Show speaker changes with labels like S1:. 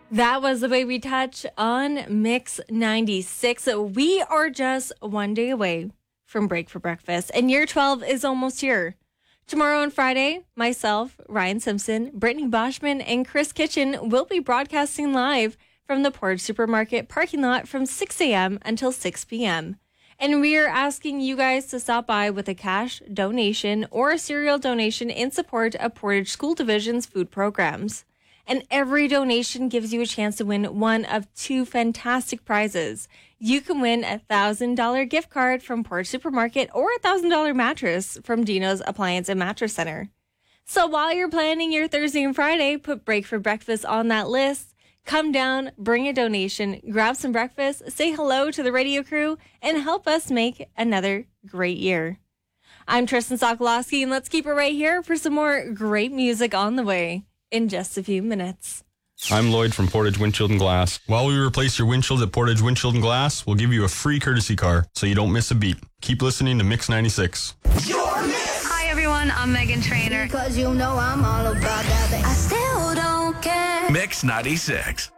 S1: That was The Way We Touch on Mix 96. We are just one day away from break for breakfast, and year 12 is almost here. Tomorrow on Friday, myself, Ryan Simpson, Brittany Boschman, and Chris Kitchen will be broadcasting live from the Portage Supermarket parking lot from 6 a.m. until 6 p.m. And we are asking you guys to stop by with a cash donation or a cereal donation in support of Portage School Division's food programs. And every donation gives you a chance to win one of two fantastic prizes. You can win a $1,000 gift card from Portage Supermarket or a $1,000 mattress from Dino's Appliance and Mattress Center. So while you're planning your Thursday and Friday, put Break for Breakfast on that list. Come down, bring a donation, grab some breakfast, say hello to the radio crew, and help us make another great year. I'm Tristan Sokolowski, and let's keep it right here for some more great music on the way in just a few minutes.
S2: I'm Lloyd from Portage Windshield and Glass. While we replace your windshields at Portage Windshield and Glass, we'll give you a free courtesy car so you don't miss a beat. Keep listening to Mix 96.
S3: Hi everyone, I'm Megan Trainor.
S4: Because you know I'm all about that. I still don't care.
S5: Mix 96.